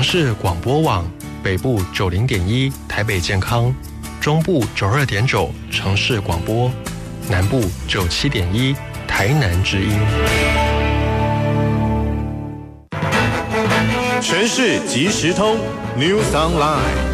城市广播网北部90.1台北健康，中部92.9城市广播，南部97.1台南之音。 全市即时通 News Online。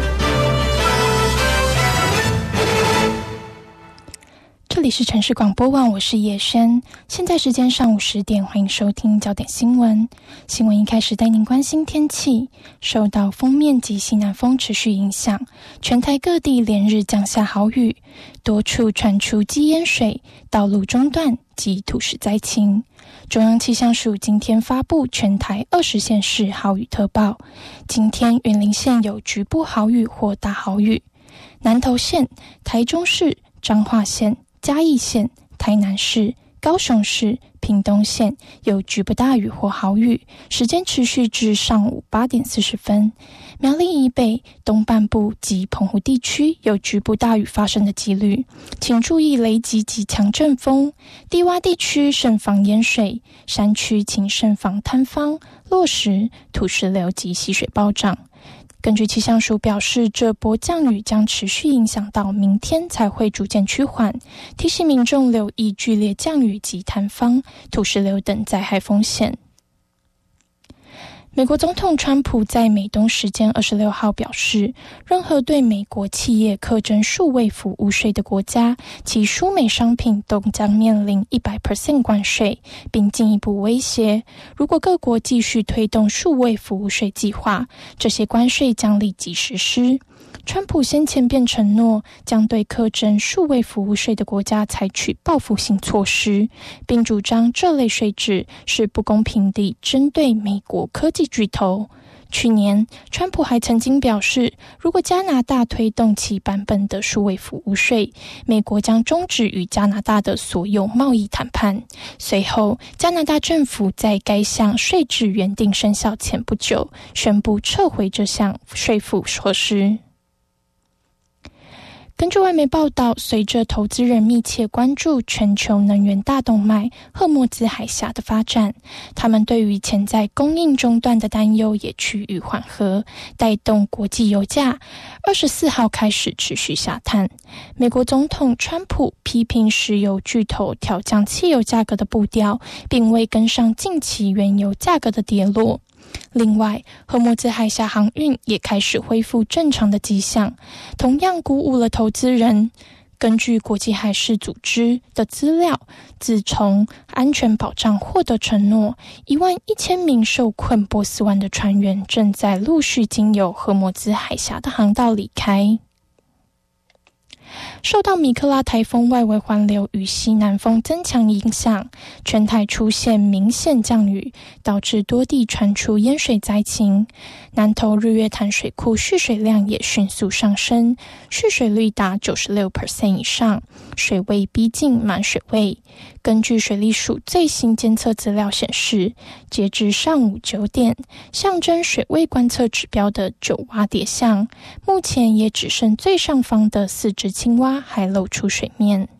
这里是城市广播网，我是叶轩。现在时间上午10点，欢迎收听焦点新闻。新闻一开始带您关心天气。受到锋面及西南风持续影响，全台各地连日降下豪雨，多处传出积淹水、道路中断及土石灾情。中央气象署今天发布全台20县市豪雨特报，今天云林县有局部豪雨或大豪雨，南投县、台中市、彰化县、嘉义县、台南市、高雄市、屏东县有局部大雨或豪雨，时间持续至上午8点40分。苗栗以北、东半部及澎湖地区有局部大雨发生的几率，请注意雷击及强阵风。低洼地区慎防淹水，山区请慎防坍方、落石、土石流及溪水暴涨。根据气象署表示，这波降雨将持续影响到明天才会逐渐趋缓，提醒民众留意剧烈降雨及坍方、土石流等灾害风险。美国总统川普在美东时间26号表示，任何对美国企业课征数位服务税的国家，其输美商品都将面临100% 关税，并进一步威胁，如果各国继续推动数位服务税计划，这些关税将立即实施。川普先前便承诺将对课征数位服务税的国家采取报复性措施，并主张这类税制是不公平地针对美国科技巨头。去年，川普还曾经表示，如果加拿大推动其版本的数位服务税，美国将终止与加拿大的所有贸易谈判。随后，加拿大政府在该项税制原定生效前不久，宣布撤回这项税负措施。根据外媒报道，随着投资人密切关注全球能源大动脉赫默兹海峡的发展，他们对于潜在供应中断的担忧也趋于缓和，带动国际油价24号开始持续下探。美国总统川普批评石油巨头调降汽油价格的步调，并未跟上近期原油价格的跌落。另外，赫默兹海峡航运也开始恢复正常的迹象，同样鼓舞了投资人。根据国际海事组织的资料，自从安全保障获得承诺，11000名受困波斯湾的船员正在陆续经由赫默兹海峡的航道离开。受到米克拉台风外围环流与西南风增强影响，全台出现明显降雨，导致多地传出淹水灾情。南投日月潭水库蓄水量也迅速上升，蓄水率达96% 以上，水位逼近满水位。根据水利署最新监测资料显示，截至上午9点，象征水位观测指标的9洼叠象，目前也只剩最上方的4只青蛙还露出水面。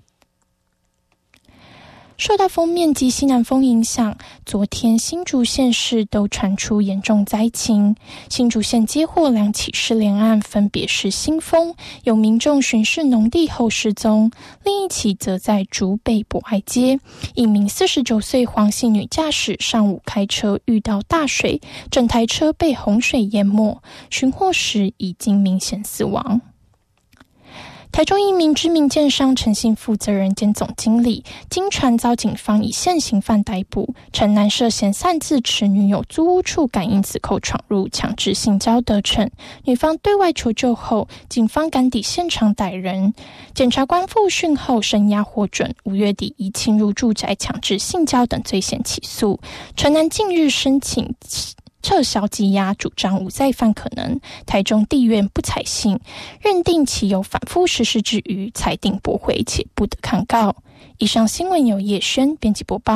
受到锋面及西南风影响，昨天新竹县市都传出严重灾情。新竹县接获2起失联案，分别是新丰有民众巡视农地后失踪，另一起则在竹北博爱街，一名49岁黄姓女驾驶上午开车遇到大水，整台车被洪水淹没，寻获时已经明显死亡。台中一名知名建商诚信负责人兼总经理，经传遭警方以现行犯逮捕，承男涉嫌擅自持女友租屋处感应此扣闯入，强制性交得逞。女方对外求救后，警方赶抵现场逮人。检察官复讯后声押获准，5月底以侵入住宅、强制性交等罪嫌起诉。陈男近日申请撤销羁押，主张无再犯可能，台中地院不采信，认定其有反复实施之余，裁定驳回且不得抗告。以上新闻由叶轩编辑播报。